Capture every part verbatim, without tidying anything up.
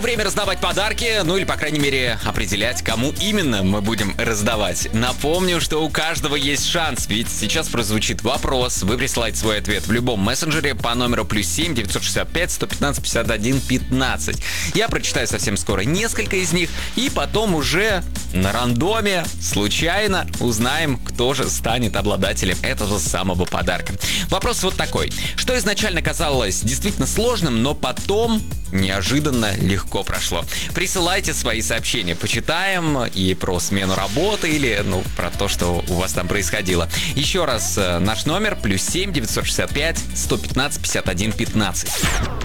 Время раздавать подарки, ну или, по крайней мере, определять, кому именно мы будем раздавать. Напомню, что у каждого есть шанс, ведь сейчас прозвучит вопрос. Вы присылаете свой ответ в любом мессенджере по номеру плюс семь девятьсот шестьдесят пять сто пятнадцать пятьдесят один пятнадцать. Я прочитаю совсем скоро несколько из них, и потом уже на рандоме, случайно, узнаем, кто же станет обладателем этого самого подарка. Вопрос вот такой. Что изначально казалось действительно сложным, но потом неожиданно легко прошло. Присылайте свои сообщения, почитаем и про смену работы или, ну, про то, что у вас там происходило. Еще раз, наш номер плюс семь девятьсот шестьдесят пять сто пятнадцать пятьдесят один пятнадцать.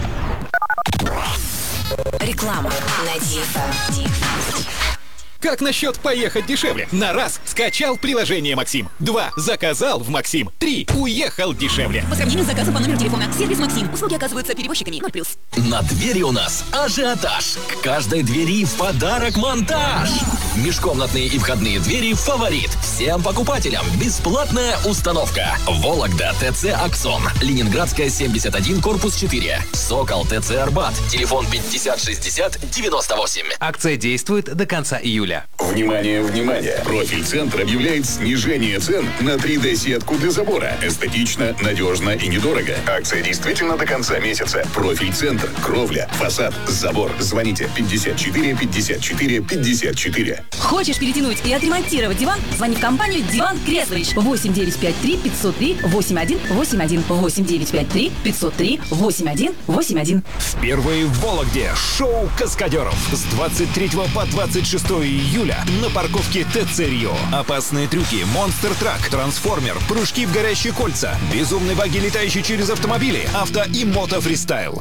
Реклама на ди эф эм. Как насчет поехать дешевле? На раз скачал приложение Максим. Два заказал в Максим. Три уехал дешевле. По сравнению с заказом по номеру телефона. Сервис Максим. Услуги оказываются перевозчиками ноль плюс. На двери у нас ажиотаж. К каждой двери в подарок монтаж. Межкомнатные и входные двери «Фаворит». Всем покупателям бесплатная установка. Вологда ТЦ «Аксон». Ленинградская, семьдесят один, корпус четыре. Сокол ТЦ «Арбат». Телефон пятьдесят шестьдесят девяносто восемь. Акция действует до конца июля. Внимание, внимание! Профильцентр объявляет снижение цен на три дэ-сетку для забора. Эстетично, надежно и недорого. Акция действительно до конца месяца. Профильцентр, кровля, фасад, забор. Звоните пятьдесят четыре пятьдесят четыре пятьдесят четыре. Хочешь перетянуть и отремонтировать диван? Звони в компанию «Диван Креслович». восемь девятьсот пятьдесят три пятьсот три восемьдесят один восемьдесят один. восемь девятьсот пятьдесят три пятьсот три восемьдесят один восемьдесят один. Впервые в Вологде шоу каскадеров. С двадцать третьего по двадцать шестое июля на парковке ТЦ Рио. Опасные трюки, монстр-трак, трансформер, прыжки в горящие кольца, безумные баги, летающие через автомобили, авто и мото-фристайл.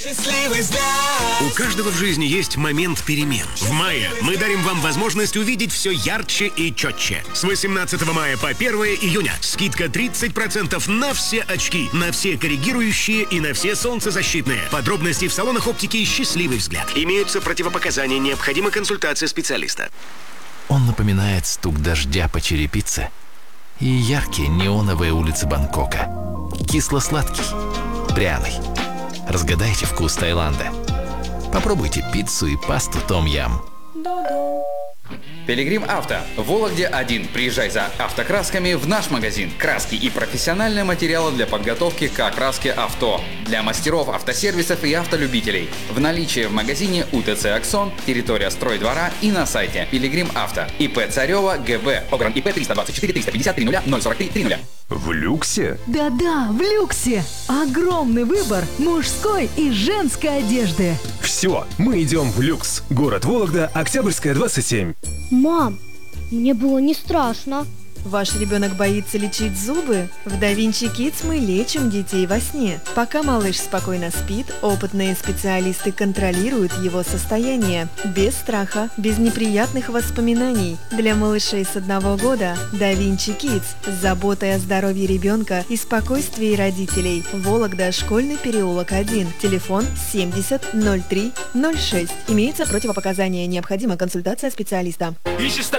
У каждого в жизни есть момент перемен. В мае мы дарим вам возможность увидеть все ярче и четче. С восемнадцатого мая по первое июня скидка тридцать процентов на все очки, на все коррегирующие и на все солнцезащитные. Подробности в салонах оптики «Счастливый взгляд». Имеются противопоказания, необходима консультация специалиста. Он напоминает стук дождя по черепице и яркие неоновые улицы Бангкока. Кисло-сладкий, пряный. Разгадайте вкус Таиланда. Попробуйте пиццу и пасту том-ям. Пилигрим Авто. В Вологде один. Приезжай за автокрасками в наш магазин. Краски и профессиональные материалы для подготовки к окраске авто. Для мастеров автосервисов и автолюбителей. В наличии в магазине УТЦ «Аксон», территория стройдвора и на сайте Пилигрим Авто. ИП Царева ГБ. Огран ИП триста двадцать четыре триста пятьдесят три ноль ноль сорок три три ноль. В люксе? Да-да, в люксе. Огромный выбор мужской и женской одежды. Все, мы идем в люкс. Город Вологда, Октябрьская, двадцать семь. Мам, мне было не страшно. Ваш ребенок боится лечить зубы? В Da Vinci Kids мы лечим детей во сне. Пока малыш спокойно спит, опытные специалисты контролируют его состояние. Без страха, без неприятных воспоминаний. Для малышей с одного года Da Vinci Kids с заботой о здоровье ребенка и спокойствии родителей. Вологда, Школьный переулок один. Телефон семьдесят ноль три ноль шесть. Имеются противопоказания. Необходима консультация специалиста. Ищешь